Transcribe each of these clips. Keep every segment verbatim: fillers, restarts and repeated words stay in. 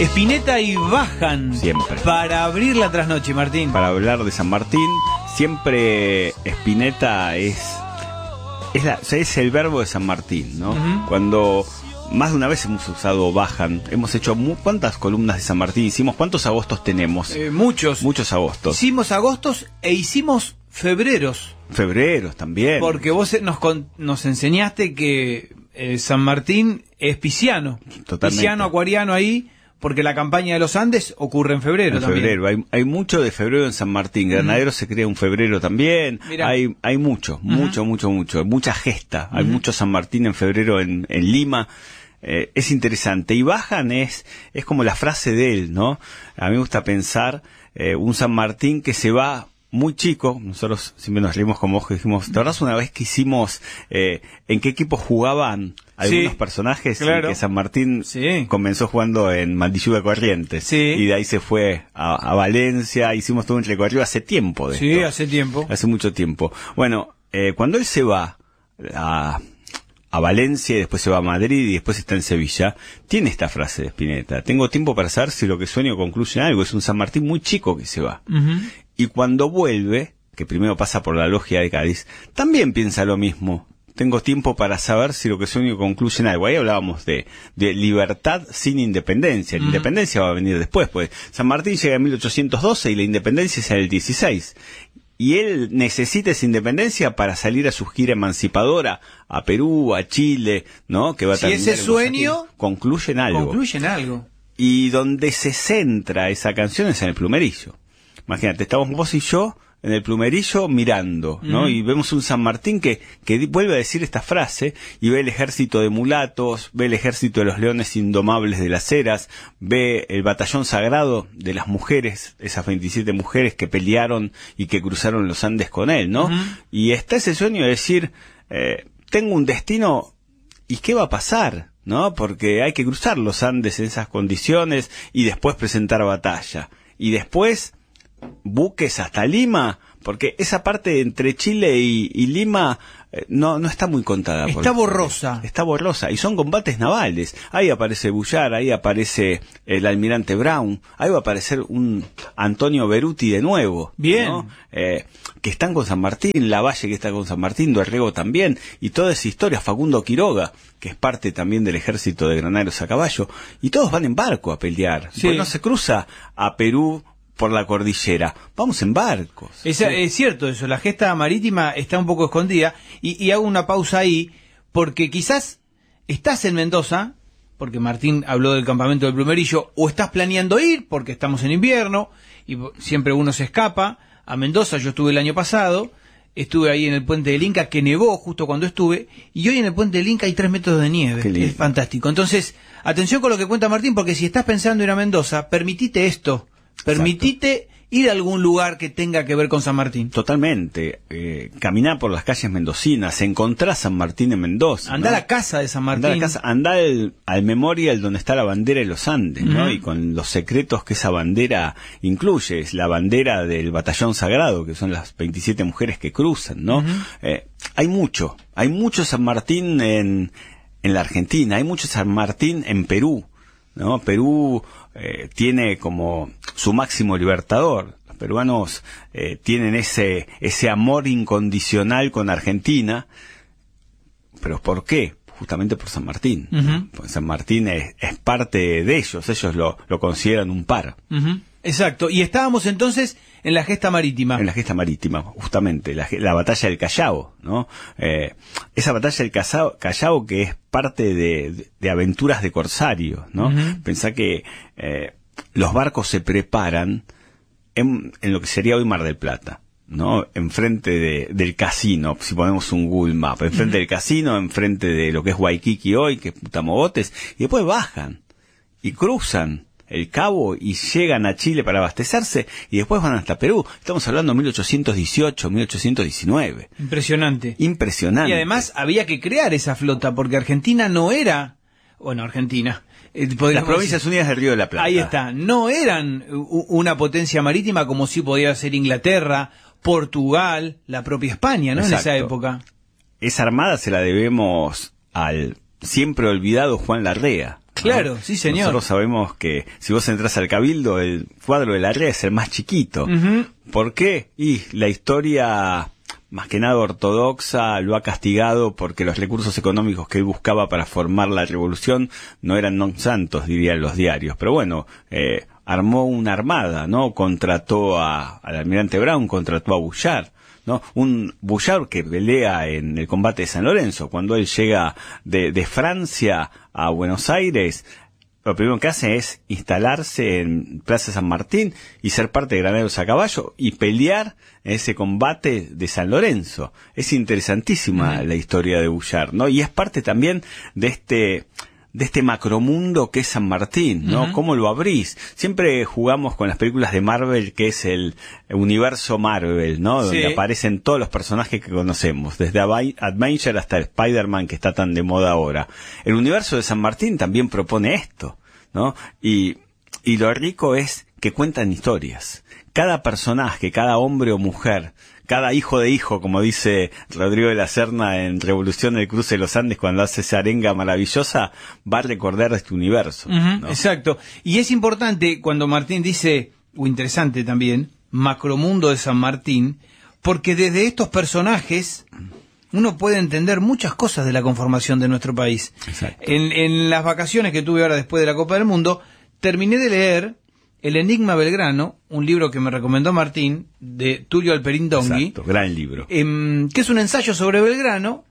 Spinetta y Bajan. Siempre. Para abrir la trasnoche, Martín. Para hablar de San Martín, siempre Spinetta es es, la, o sea, es el verbo de San Martín, ¿no? Uh-huh. Cuando más de una vez hemos usado Bajan, hemos hecho mu- ¿cuántas columnas de San Martín hicimos? ¿Cuántos agostos tenemos? Eh, muchos. Muchos agostos. Hicimos agostos e hicimos febreros. Febreros también. Porque vos nos, con, nos enseñaste que eh, San Martín es pisciano. Totalmente. Pisciano, acuariano ahí. Porque la campaña de los Andes ocurre en febrero en también. febrero, hay, hay mucho de febrero en San Martín. Granadero uh-huh. se crea un febrero también. Mirá. Hay hay mucho, uh-huh. mucho, mucho, mucho. Mucha gesta. Uh-huh. Hay mucho San Martín en febrero en, en Lima. Eh, es interesante. Y Bajan es, es como la frase de él, ¿no? A mí me gusta pensar eh, un San Martín que se va muy chico. Nosotros siempre nos reímos como vos que dijimos, ¿te acordás una vez que hicimos eh, en qué equipo jugaban algunos sí, personajes? Claro. Y que San Martín sí. comenzó jugando en Maldilluga Corrientes sí. y de ahí se fue a, a Valencia. Hicimos todo un recorrido hace tiempo de sí, esto. hace tiempo. Hace mucho tiempo. Bueno, eh, cuando él se va a, a Valencia y después se va a Madrid y después está en Sevilla, tiene esta frase de Spinetta: tengo tiempo para saber si lo que sueño concluye en algo. Es un San Martín muy chico que se va. Uh-huh. Y cuando vuelve, que primero pasa por la logia de Cádiz, también piensa lo mismo. Tengo tiempo para saber si lo que sueño concluye en algo. Ahí hablábamos de, de libertad sin independencia. La mm. independencia va a venir después, pues San Martín llega en mil ochocientos doce y la independencia es en el dieciséis. Y él necesita esa independencia para salir a su gira emancipadora a Perú, a Chile, ¿no? Que va a si ese sueño concluye en algo. Concluye en algo. Y donde se centra esa canción es en el Plumerillo. Imagínate, estamos vos y yo en el Plumerillo mirando, ¿no? Mm. Y vemos un San Martín que, que di, vuelve a decir esta frase y ve el ejército de mulatos, ve el ejército de los leones indomables de las Heras, ve el batallón sagrado de las mujeres, esas veintisiete mujeres que pelearon y que cruzaron los Andes con él, ¿no? Mm. Y está ese sueño de decir, eh, tengo un destino, ¿y qué va a pasar? ¿No? Porque hay que cruzar los Andes en esas condiciones y después presentar batalla. Y después buques hasta Lima, porque esa parte entre Chile y, y Lima eh, no no está muy contada. Está borrosa. Está borrosa, y son combates navales. Ahí aparece Bullard, ahí aparece el almirante Brown, ahí va a aparecer un Antonio Beruti de nuevo. Bien. ¿No? Eh, que están con San Martín, Lavalle que está con San Martín, Dorrego también, y toda esa historia, Facundo Quiroga, que es parte también del ejército de granaderos a caballo, y todos van en barco a pelear. Sí. Porque no se cruza a Perú por la cordillera, vamos en barcos. Es, sí. es cierto eso, la gesta marítima está un poco escondida, y, y hago una pausa ahí, porque quizás estás en Mendoza, porque Martín habló del campamento del Plumerillo, o estás planeando ir, porque estamos en invierno, y siempre uno se escapa a Mendoza. Yo estuve el año pasado, estuve ahí en el Puente del Inca, que nevó justo cuando estuve, y hoy en el Puente del Inca hay tres metros de nieve, es fantástico. Entonces, atención con lo que cuenta Martín, porque si estás pensando ir a Mendoza, permitite esto. Permitite Exacto. ir a algún lugar que tenga que ver con San Martín. Totalmente. Eh, caminar por las calles mendocinas, encontrar San Martín en Mendoza. Andá ¿no? a la casa de San Martín. Andá a la casa, andá al, al memorial donde está la bandera de los Andes, uh-huh. ¿no? Y con los secretos que esa bandera incluye. Es la bandera del batallón sagrado, que son las veintisiete mujeres que cruzan, ¿no? Uh-huh. Eh, hay mucho. Hay mucho San Martín en, en la Argentina. Hay mucho San Martín en Perú, ¿no? Perú eh, tiene como su máximo libertador. Los peruanos eh, tienen ese ese amor incondicional con Argentina. ¿Pero por qué? Justamente por San Martín. Uh-huh. Porque San Martín es, es parte de ellos. Ellos lo, lo consideran un par. Uh-huh. Exacto. Y estábamos entonces en la gesta marítima. En la gesta marítima, justamente, la, la batalla del Callao, ¿no? Eh, esa batalla del Callao, Callao que es parte de, de, de aventuras de corsarios, ¿no? Uh-huh. Pensá que eh, los barcos se preparan en, en lo que sería hoy Mar del Plata, ¿no? Enfrente de, del casino, si ponemos un Google Map, enfrente uh-huh. del casino, enfrente de lo que es Waikiki hoy, que es Putamogotes, y después bajan y cruzan el Cabo y llegan a Chile para abastecerse y después van hasta Perú. Estamos hablando de mil ochocientos dieciocho, mil ochocientos diecinueve. Impresionante. Impresionante. Y además había que crear esa flota porque Argentina no era, bueno, Argentina, eh, las Provincias decir, Unidas del Río de la Plata. Ahí está, no eran una potencia marítima como sí podía ser Inglaterra, Portugal, la propia España, ¿no? Exacto. En esa época. Esa armada se la debemos al siempre olvidado Juan Larrea. Claro, sí, señor. Nosotros sabemos que si vos entras al Cabildo, el cuadro de Larrea es el más chiquito. Uh-huh. ¿Por qué? Y la historia, más que nada ortodoxa, lo ha castigado porque los recursos económicos que él buscaba para formar la revolución no eran non santos, dirían los diarios. Pero bueno, eh, armó una armada, ¿no? Contrató a, al almirante Brown, contrató a Bullard, ¿no? Un Bullard que pelea en el combate de San Lorenzo. Cuando él llega de, de Francia a Buenos Aires, lo primero que hace es instalarse en Plaza San Martín y ser parte de Graneros a Caballo y pelear en ese combate de San Lorenzo. Es interesantísima uh-huh. la historia de Bullard, ¿no? Y es parte también de este... de este macromundo que es San Martín, ¿no? Uh-huh. ¿Cómo lo abrís? Siempre jugamos con las películas de Marvel, que es el universo Marvel, ¿no? Sí. Donde aparecen todos los personajes que conocemos, desde Avenger hasta el Spider-Man, que está tan de moda ahora. El universo de San Martín también propone esto, ¿no? Y, y lo rico es que cuentan historias. Cada personaje, cada hombre o mujer, cada hijo de hijo, como dice Rodrigo de la Serna en Revolución del Cruce de los Andes cuando hace esa arenga maravillosa, va a recordar este universo. Uh-huh, ¿no? Exacto. Y es importante cuando Martín dice, o interesante también, macromundo de San Martín, porque desde estos personajes uno puede entender muchas cosas de la conformación de nuestro país. Exacto. En, en las vacaciones que tuve ahora después de la Copa del Mundo, terminé de leer El Enigma Belgrano, un libro que me recomendó Martín, de Tulio Alperín Dongui. Exacto, gran libro. Eh, que es un ensayo sobre Belgrano,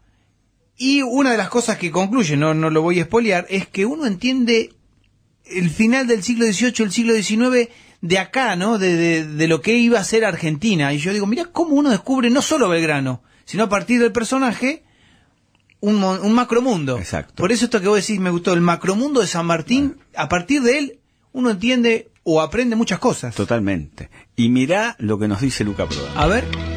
y una de las cosas que concluye, no, no lo voy a espolear, es que uno entiende el final del siglo dieciocho, el siglo diecinueve, de acá, ¿no? De, de, de lo que iba a ser Argentina. Y yo digo, mirá cómo uno descubre no solo Belgrano, sino a partir del personaje, un, un macromundo. Exacto. Por eso esto que vos decís me gustó, el macromundo de San Martín, bueno. A partir de él, uno entiende o aprende muchas cosas. Totalmente. Y mirá lo que nos dice Luca Prodan. A ver.